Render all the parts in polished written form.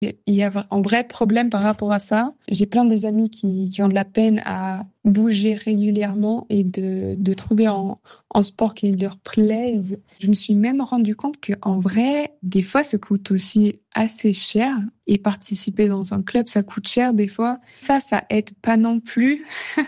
Il y a un vrai problème par rapport à ça. J'ai plein des amis qui ont de la peine à bouger régulièrement et de trouver en sport qui leur plaise. Je me suis même rendu compte que en vrai, des fois, ça coûte aussi assez cher. Et participer dans un club, ça coûte cher des fois. Ça aide pas non plus.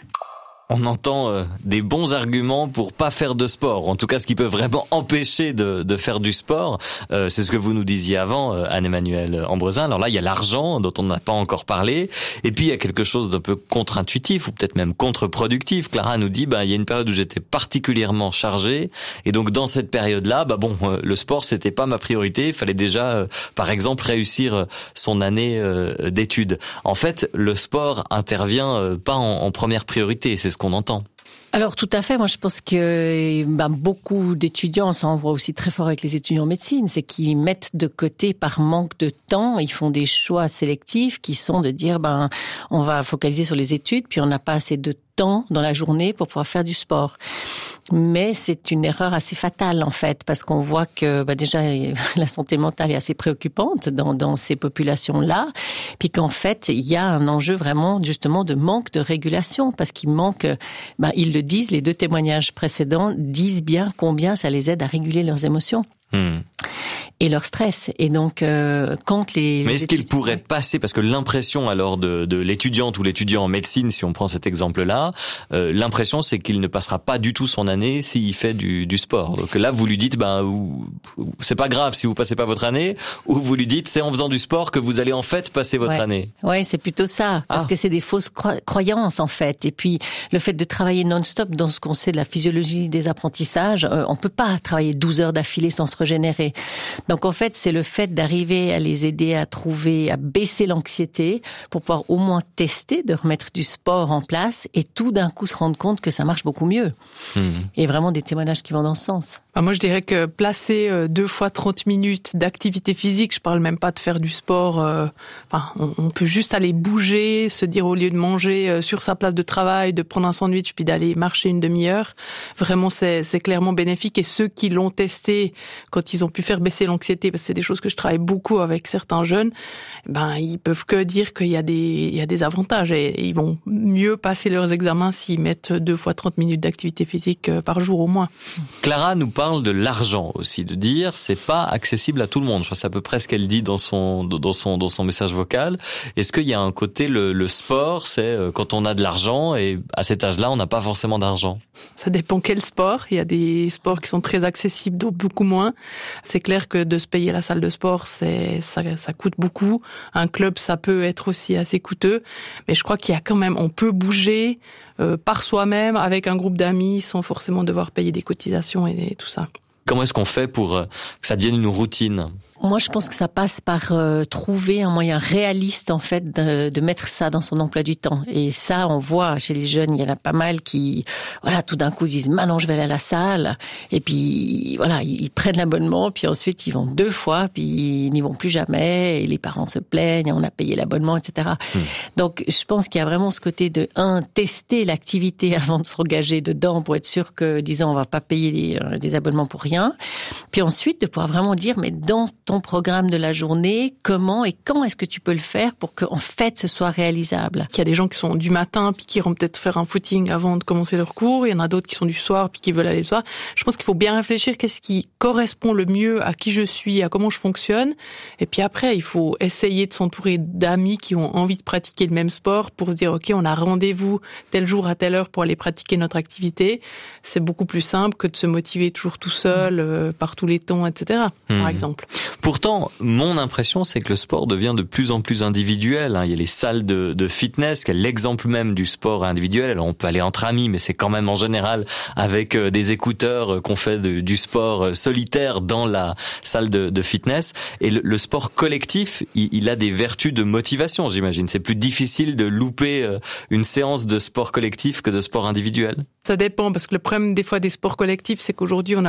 On entend des bons arguments pour pas faire de sport. En tout cas, ce qui peut vraiment empêcher de faire du sport. C'est ce que vous nous disiez avant, Anne-Emmanuelle Ambrezin. Alors là, il y a l'argent dont on n'a pas encore parlé. Et puis, il y a quelque chose d'un peu contre-intuitif ou peut-être même contre-productif. Clara nous dit, il y a une période où j'étais particulièrement chargée. Et donc, dans cette période-là, le sport, c'était pas ma priorité. Il fallait déjà, par exemple, réussir son année d'études. En fait, le sport intervient pas en première priorité. C'est ce qu'on entend. Alors tout à fait, moi je pense que beaucoup d'étudiants, ça on voit aussi très fort avec les étudiants en médecine, c'est qu'ils mettent de côté par manque de temps, ils font des choix sélectifs qui sont de dire on va focaliser sur les études, puis on n'a pas assez de temps dans la journée pour pouvoir faire du sport. Mais c'est une erreur assez fatale en fait, parce qu'on voit que déjà la santé mentale est assez préoccupante dans ces populations-là, puis qu'en fait il y a un enjeu vraiment justement de manque de régulation, parce qu'il manque, ils le disent, les 2 témoignages précédents disent bien combien ça les aide à réguler leurs émotions. Et leur stress. Et donc, quand les... Mais est-ce qu'il pourrait passer, parce que l'impression alors de l'étudiante ou l'étudiant en médecine, si on prend cet exemple-là, l'impression c'est qu'il ne passera pas du tout son année s'il fait du sport. Donc là, vous lui dites, c'est pas grave si vous passez pas votre année, ou vous lui dites, c'est en faisant du sport que vous allez en fait passer votre année. Ouais, c'est plutôt ça. Parce que c'est des fausses croyances, en fait. Et puis, le fait de travailler non-stop dans ce qu'on sait de la physiologie des apprentissages, on peut pas travailler 12 heures d'affilée sans se régénérer. Donc en fait, c'est le fait d'arriver à les aider à baisser l'anxiété pour pouvoir au moins tester, de remettre du sport en place et tout d'un coup se rendre compte que ça marche beaucoup mieux. Et vraiment des témoignages qui vont dans ce sens. Moi, je dirais que placer 2 fois 30 minutes d'activité physique, je parle même pas de faire du sport, on peut juste aller bouger, se dire au lieu de manger sur sa place de travail, de prendre un sandwich puis d'aller marcher une demi-heure. Vraiment, c'est clairement bénéfique. Et ceux qui l'ont testé, quand ils ont pu faire baisser l'anxiété, parce que c'est des choses que je travaille beaucoup avec certains jeunes, ils peuvent que dire qu'il y a des avantages et ils vont mieux passer leurs examens s'ils mettent 2 fois 30 minutes d'activité physique par jour au moins. Clara nous parle de l'argent aussi, de dire c'est pas accessible à tout le monde. Je crois que c'est à peu près ce qu'elle dit dans son message vocal. Est-ce qu'il y a un côté, le sport, c'est quand on a de l'argent et à cet âge-là, on n'a pas forcément d'argent? Ça dépend quel sport. Il y a des sports qui sont très accessibles, d'autres beaucoup moins. C'est clair que de se payer la salle de sport, ça coûte beaucoup. Un club, ça peut être aussi assez coûteux. Mais je crois qu'il y a quand même, on peut bouger par soi-même avec un groupe d'amis sans forcément devoir payer des cotisations et tout ça. Comment est-ce qu'on fait pour que ça devienne une routine? Moi, je pense que ça passe par trouver un moyen réaliste, en fait, de mettre ça dans son emploi du temps. Et ça, on voit chez les jeunes, il y en a pas mal qui, tout d'un coup, disent, maintenant, je vais aller à la salle. Et puis, ils prennent l'abonnement, puis ensuite, ils vont 2 fois, puis ils n'y vont plus jamais. Et les parents se plaignent, on a payé l'abonnement, etc. Donc, je pense qu'il y a vraiment ce côté de, tester l'activité avant de s'engager dedans pour être sûr que, disons, on va pas payer des abonnements pour rien. Puis ensuite, de pouvoir vraiment dire, mais dans ton programme de la journée, comment et quand est-ce que tu peux le faire pour que, en fait, ce soit réalisable? Il y a des gens qui sont du matin puis qui iront peut-être faire un footing avant de commencer leur cours. Il y en a d'autres qui sont du soir puis qui veulent aller le soir. Je pense qu'il faut bien réfléchir qu'est-ce qui correspond le mieux à qui je suis, à comment je fonctionne. Et puis après, il faut essayer de s'entourer d'amis qui ont envie de pratiquer le même sport pour se dire, OK, on a rendez-vous tel jour à telle heure pour aller pratiquer notre activité. C'est beaucoup plus simple que de se motiver toujours tout seul par tous les temps, etc., par exemple. Pourtant, mon impression, c'est que le sport devient de plus en plus individuel. Il y a les salles de fitness, qui est l'exemple même du sport individuel. Alors, on peut aller entre amis, mais c'est quand même en général avec des écouteurs qu'on fait du sport solitaire dans la salle de fitness. Et le sport collectif, il a des vertus de motivation, j'imagine. C'est plus difficile de louper une séance de sport collectif que de sport individuel. Ça dépend, parce que le problème des fois des sports collectifs, c'est qu'aujourd'hui, on a beaucoup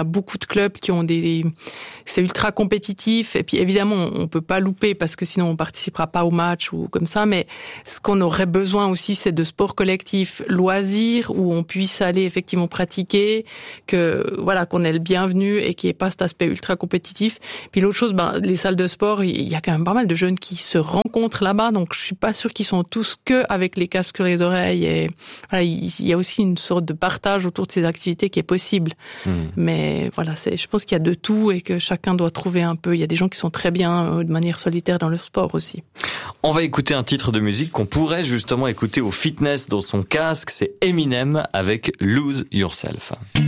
de clubs qui ont c'est ultra compétitif. Et puis évidemment, on peut pas louper parce que sinon on participera pas au match ou comme ça. Mais ce qu'on aurait besoin aussi, c'est de sport collectif, loisirs, où on puisse aller effectivement pratiquer, qu'on ait le bienvenu et qu'il n'y ait pas cet aspect ultra compétitif. Puis l'autre chose, les salles de sport, il y a quand même pas mal de jeunes qui se rencontrent là-bas. Donc je suis pas sûre qu'ils sont tous que avec les casques sur les oreilles. Et voilà, il y a aussi une sorte de partage autour de ces activités qui est possible. Mais voilà, je pense qu'il y a de tout et que chacun doit trouver un peu. Il y a des gens qui sont très bien de manière solitaire dans le sport aussi. On va écouter un titre de musique qu'on pourrait justement écouter au fitness dans son casque. C'est Eminem avec Lose Yourself.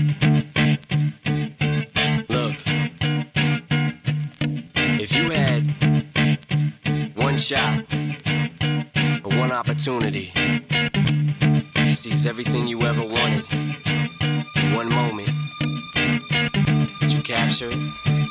Look, if you had one shot or one opportunity to seize everything you ever wanted in one moment, would you capture it?